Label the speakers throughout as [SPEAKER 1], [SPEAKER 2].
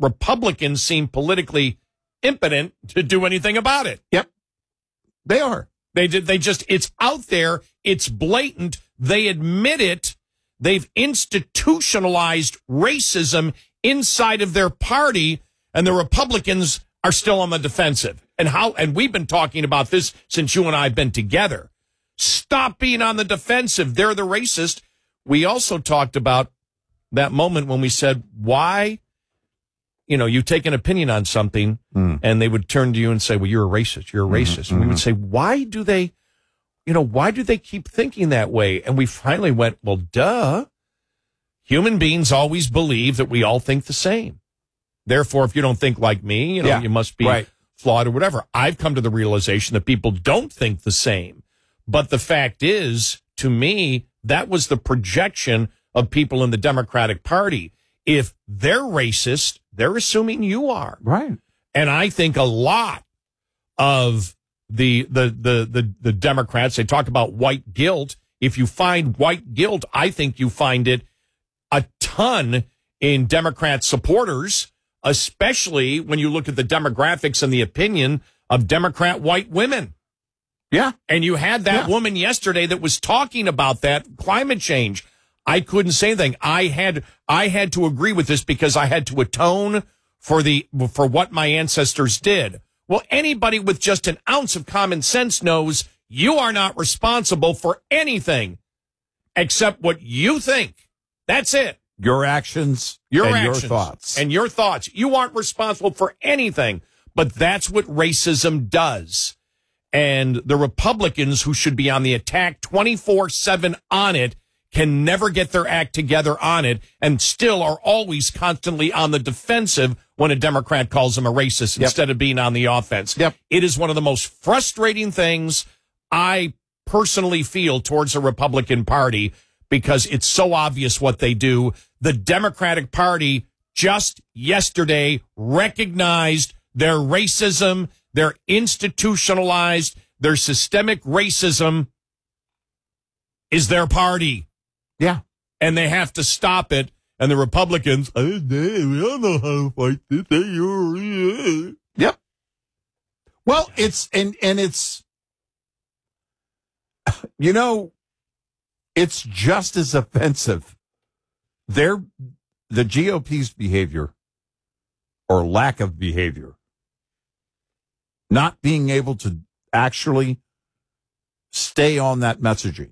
[SPEAKER 1] Republicans seem politically impotent to do anything about it.
[SPEAKER 2] Yep. They are.
[SPEAKER 1] They just, it's out there. It's blatant. They admit it. They've institutionalized racism inside of their party, and the Republicans are still on the defensive. And we've been talking about this since you and I have been together. Stop being on the defensive. They're the racist. We also talked about that moment when we said, why, you take an opinion on something, and they would turn to you and say, well, you're a racist. You're a racist. And we would say, why do they keep thinking that way? And we finally went, well, duh. Human beings always believe that we all think the same. Therefore, if you don't think like me, you must be flawed or whatever. I've come to the realization that people don't think the same. But the fact is, to me, that was the projection of people in the Democratic Party. If they're racist, they're assuming you are.
[SPEAKER 2] Right.
[SPEAKER 1] And I think a lot of the Democrats, they talk about white guilt. If you find white guilt, I think you find it a ton in Democrat supporters, especially when you look at the demographics and the opinion of Democrat white women.
[SPEAKER 2] Yeah.
[SPEAKER 1] And you had that woman yesterday that was talking about that climate change. I couldn't say anything. I had to agree with this because I had to atone for what my ancestors did. Well, anybody with just an ounce of common sense knows you are not responsible for anything except what you think. That's it.
[SPEAKER 2] Your actions, your thoughts.
[SPEAKER 1] And your thoughts. You aren't responsible for anything. But that's what racism does. And the Republicans, who should be on the attack 24/7 on it, can never get their act together on it, and still are always constantly on the defensive when a Democrat calls them a racist instead of being on the offense.
[SPEAKER 2] Yep.
[SPEAKER 1] It is one of the most frustrating things I personally feel towards the Republican Party, because it's so obvious what they do. The Democratic Party just yesterday recognized their racism, their institutionalized, their systemic racism is their party.
[SPEAKER 2] Yeah.
[SPEAKER 1] And they have to stop it. And the Republicans, we don't know how to fight this.
[SPEAKER 2] Yep. Well, it's, and it's, it's just as offensive. The GOP's behavior or lack of behavior, not being able to actually stay on that messaging,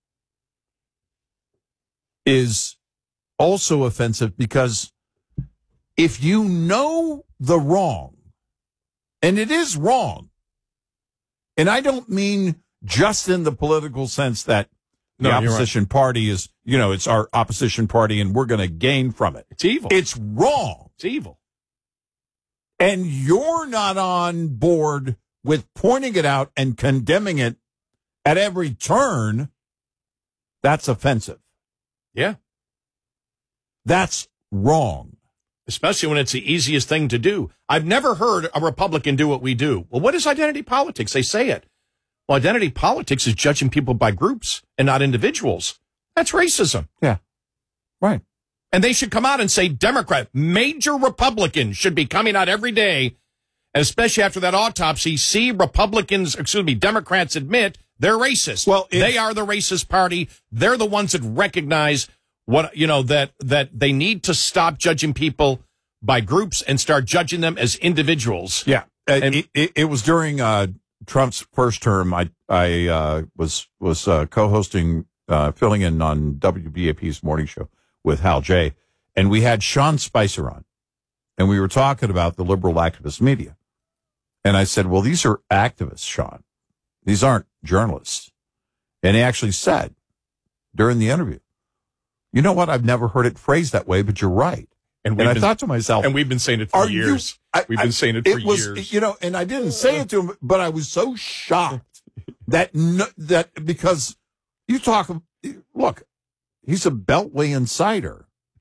[SPEAKER 2] is also offensive, because if you know the wrong, and it is wrong, and I don't mean just in the political sense that the opposition party is, it's our opposition party and we're going to gain from it.
[SPEAKER 1] It's evil.
[SPEAKER 2] It's wrong.
[SPEAKER 1] It's evil.
[SPEAKER 2] And you're not on board with pointing it out and condemning it at every turn. That's offensive.
[SPEAKER 1] Yeah.
[SPEAKER 2] That's wrong.
[SPEAKER 1] Especially when it's the easiest thing to do. I've never heard a Republican do what we do. Well, what is identity politics? They say it. Well, identity politics is judging people by groups and not individuals. That's racism.
[SPEAKER 2] Yeah. Right.
[SPEAKER 1] And they should come out and say major Republicans should be coming out every day, especially after that autopsy, Democrats admit they're racist.
[SPEAKER 2] Well,
[SPEAKER 1] they are the racist party. They're the ones that recognize that they need to stop judging people by groups and start judging them as individuals.
[SPEAKER 2] Yeah. It was during Trump's first term. I was co-hosting, filling in on WBAP's morning show with Hal J. And we had Sean Spicer on, and we were talking about the liberal activist media. And I said, well, these are activists, Sean. These aren't journalists. And he actually said during the interview, you know what? I've never heard it phrased that way, but you're right. And I thought to myself,
[SPEAKER 1] and we've been saying it for years. We've been saying it for years.
[SPEAKER 2] And I didn't say it to him, but I was so shocked that because you talk, look, he's a Beltway insider.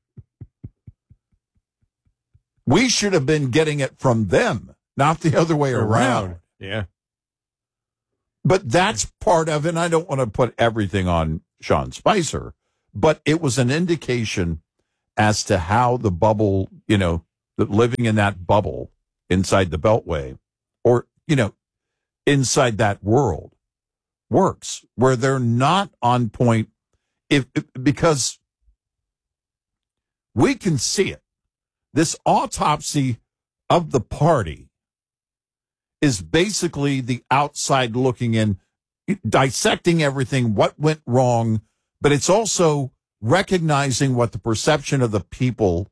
[SPEAKER 2] We should have been getting it from them, not the other way around.
[SPEAKER 1] Yeah.
[SPEAKER 2] But that's part of it. And I don't want to put everything on Sean Spicer, but it was an indication as to how the bubble, that living in that bubble inside the Beltway or, inside that world works, where they're not on point because we can see it. This autopsy of the party is basically the outside looking in, dissecting everything, what went wrong, but it's also recognizing what the perception of the people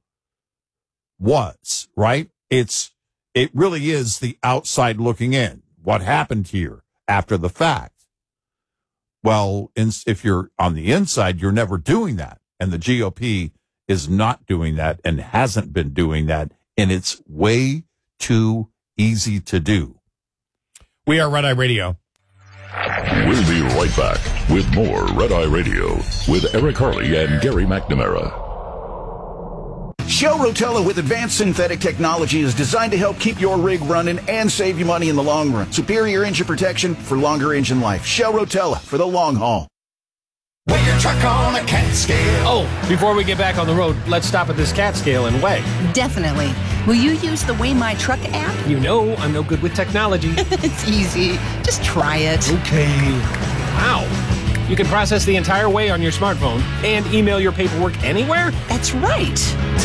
[SPEAKER 2] was, right? It really is the outside looking in. What happened here after the fact? Well, if you're on the inside, you're never doing that. And the GOP is not doing that and hasn't been doing that. And it's way too easy to do.
[SPEAKER 1] We are Red Eye Radio.
[SPEAKER 3] We'll be right back with more Red Eye Radio with Eric Harley and Gary McNamara.
[SPEAKER 4] Shell Rotella with advanced synthetic technology is designed to help keep your rig running and save you money in the long run. Superior engine protection for longer engine life. Shell Rotella for the long haul.
[SPEAKER 5] Weigh your truck on a cat scale.
[SPEAKER 6] Oh, before we get back on the road, let's stop at this cat scale and weigh.
[SPEAKER 7] Definitely. Will you use the Weigh My Truck app?
[SPEAKER 6] You know I'm no good with technology.
[SPEAKER 7] It's easy. Just try it.
[SPEAKER 6] Okay. Wow. You can process the entire weigh on your smartphone and email your paperwork anywhere?
[SPEAKER 7] That's right.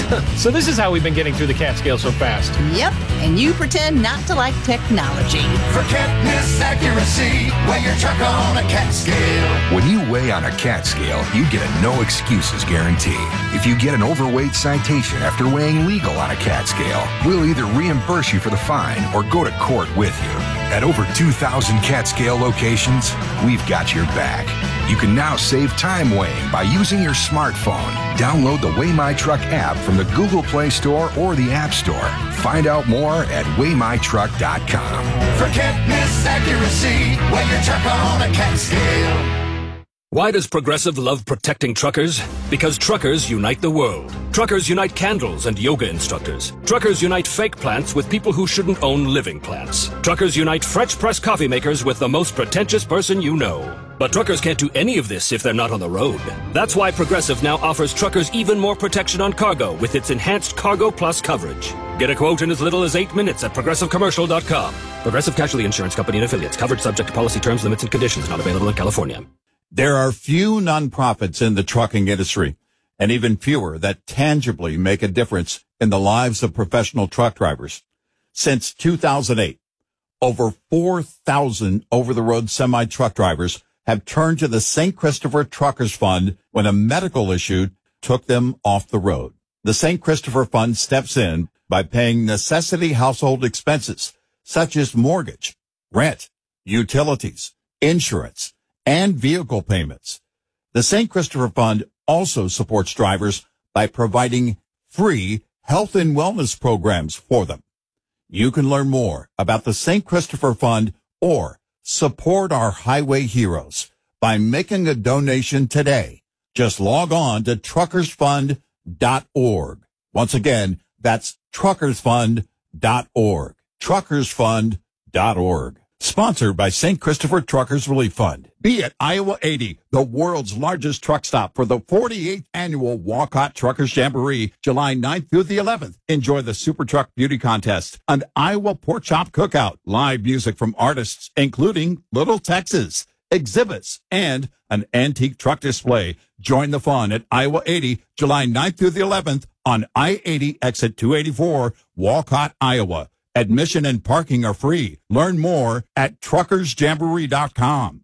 [SPEAKER 6] So this is how we've been getting through the cat scale so fast.
[SPEAKER 7] Yep, and you pretend not to like technology.
[SPEAKER 5] For can't-miss accuracy, weigh your truck on a cat scale.
[SPEAKER 8] When you weigh on a cat scale, you get a no excuses guarantee. If you get an overweight citation after weighing legal on a cat scale, we'll either reimburse you for the fine or go to court with you. At over 2,000 cat scale locations, we've got your back. You can now save time weighing by using your smartphone. Download the Weigh My Truck app from the Google Play Store or the App Store. Find out more at weighmytruck.com.
[SPEAKER 5] For can't-miss accuracy, weigh your truck on a cat scale.
[SPEAKER 9] Why does Progressive love protecting truckers? Because truckers unite the world. Truckers unite candles and yoga instructors. Truckers unite fake plants with people who shouldn't own living plants. Truckers unite French press coffee makers with the most pretentious person you know. But truckers can't do any of this if they're not on the road. That's why Progressive now offers truckers even more protection on cargo with its enhanced Cargo Plus coverage. Get a quote in as little as 8 minutes at ProgressiveCommercial.com. Progressive Casualty Insurance Company and Affiliates. Coverage subject to policy terms, limits, and conditions. Not available in California.
[SPEAKER 2] There are few nonprofits in the trucking industry, and even fewer that tangibly make a difference in the lives of professional truck drivers. Since 2008, over 4,000 over-the-road semi-truck drivers have turned to the St. Christopher Truckers Fund when a medical issue took them off the road. The St. Christopher Fund steps in by paying necessity household expenses such as mortgage, rent, utilities, insurance, and vehicle payments. The St. Christopher Fund also supports drivers by providing free health and wellness programs for them. You can learn more about the St. Christopher Fund or support our highway heroes by making a donation today. Just log on to truckersfund.org. Once again, that's truckersfund.org. Truckersfund.org. Sponsored by St. Christopher Truckers Relief Fund. Be at Iowa 80, the world's largest truck stop for the 48th annual Walcott Truckers Jamboree, July 9th through the 11th. Enjoy the Super Truck Beauty Contest, an Iowa Pork Chop Cookout, live music from artists, including Little Texas, exhibits, and an antique truck display. Join the fun at Iowa 80, July 9th through the 11th on I-80 exit 284, Walcott, Iowa. Admission and parking are free. Learn more at truckersjamboree.com.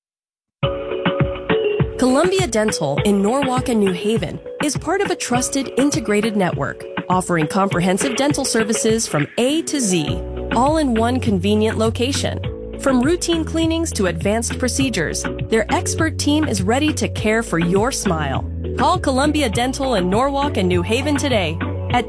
[SPEAKER 10] Columbia Dental in Norwalk and New Haven is part of a trusted integrated network, offering comprehensive dental services from A to Z, all in one convenient location. From routine cleanings to advanced procedures, their expert team is ready to care for your smile. Call Columbia Dental in Norwalk and New Haven today at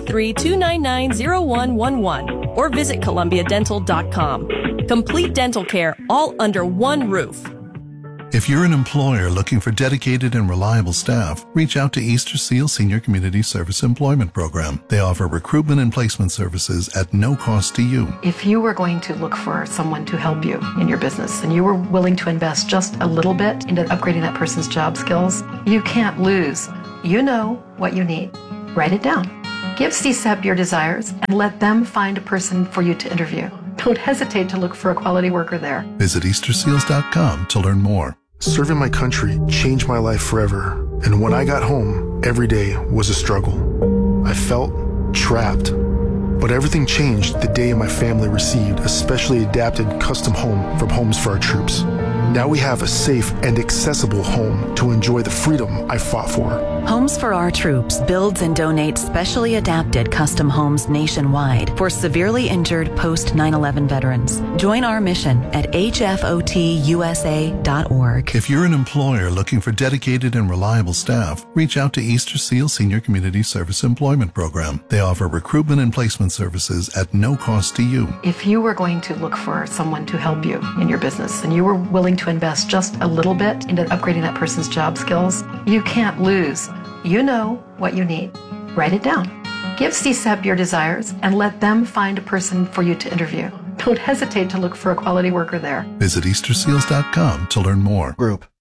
[SPEAKER 10] 203-299-0111 or visit columbiadental.com. Complete dental care all under one roof.
[SPEAKER 11] If you're an employer looking for dedicated and reliable staff, reach out to Easter Seal Senior Community Service Employment Program. They offer recruitment and placement services at no cost to you.
[SPEAKER 12] If you were going to look for someone to help you in your business and you were willing to invest just a little bit into upgrading that person's job skills, you can't lose. You know what you need. Write it down. Give CSEP your desires and let them find a person for you to interview. Don't hesitate to look for a quality worker there.
[SPEAKER 11] Visit easterseals.com to learn more.
[SPEAKER 13] Serving my country changed my life forever. And when I got home, every day was a struggle. I felt trapped. But everything changed the day my family received a specially adapted custom home from Homes for Our Troops. Now we have a safe and accessible home to enjoy the freedom I fought for.
[SPEAKER 14] Homes for Our Troops builds and donates specially adapted custom homes nationwide for severely injured post 9/11 veterans. Join our mission at hfotusa.org.
[SPEAKER 11] If you're an employer looking for dedicated and reliable staff, reach out to Easter Seal Senior Community Service Employment Program. They offer recruitment and placement services at no cost to you.
[SPEAKER 12] If you were going to look for someone to help you in your business and you were willing to invest just a little bit into upgrading that person's job skills, you can't lose. You know what you need. Write it down. Give CSEP your desires and let them find a person for you to interview. Don't hesitate to look for a quality worker there.
[SPEAKER 11] Visit easterseals.com to learn more.
[SPEAKER 4] Group.